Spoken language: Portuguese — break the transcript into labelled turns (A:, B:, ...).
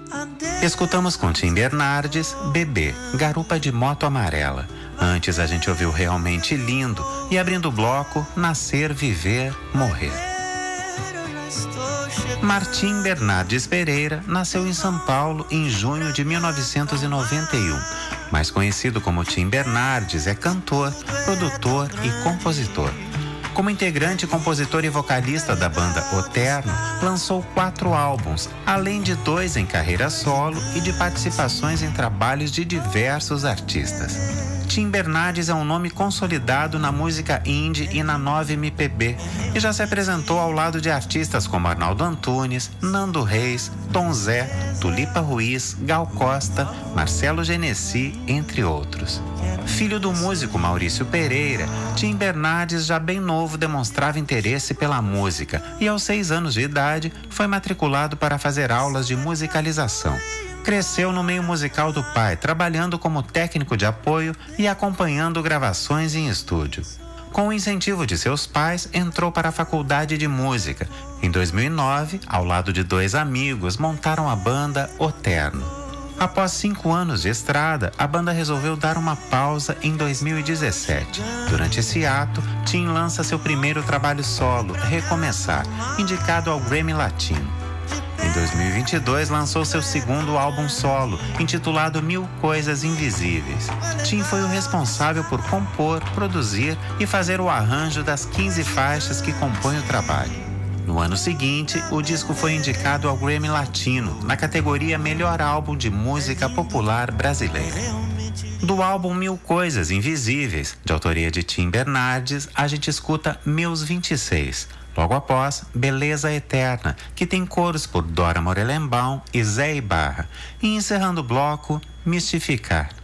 A: Escutamos com Tim Bernardes, Bebê, Garupa de Moto Amarela. Antes a gente ouviu Realmente Lindo e abrindo o bloco, Nascer, Viver, Morrer. Martim Bernardes Pereira nasceu em São Paulo em junho de 1991. Mais conhecido como Tim Bernardes, é cantor, produtor e compositor. Como integrante, compositor e vocalista da banda O Terno, lançou 4 álbuns, além de 2 em carreira solo e de participações em trabalhos de diversos artistas. Tim Bernardes é um nome consolidado na música indie e na nova MPB e já se apresentou ao lado de artistas como Arnaldo Antunes, Nando Reis, Tom Zé, Tulipa Ruiz, Gal Costa, Marcelo Genesi, entre outros. Filho do músico Maurício Pereira, Tim Bernardes, já bem novo, demonstrava interesse pela música e aos 6 anos de idade foi matriculado para fazer aulas de musicalização. Cresceu no meio musical do pai, trabalhando como técnico de apoio e acompanhando gravações em estúdio. Com o incentivo de seus pais, entrou para a faculdade de música. Em 2009, ao lado de 2 amigos, montaram a banda O Terno. Após 5 anos de estrada, a banda resolveu dar uma pausa em 2017. Durante esse ato, Tim lança seu primeiro trabalho solo, Recomeçar, indicado ao Grammy Latino. Em 2022, lançou seu segundo álbum solo, intitulado Mil Coisas Invisíveis. Tim foi o responsável por compor, produzir e fazer o arranjo das 15 faixas que compõem o trabalho. No ano seguinte, o disco foi indicado ao Grammy Latino, na categoria Melhor Álbum de Música Popular Brasileira. Do álbum Mil Coisas Invisíveis, de autoria de Tim Bernardes, a gente escuta Meus 26. Logo após, Beleza Eterna, que tem coros por Dora Morelenbaum e Zé Ibarra. E encerrando o bloco, Mistificar,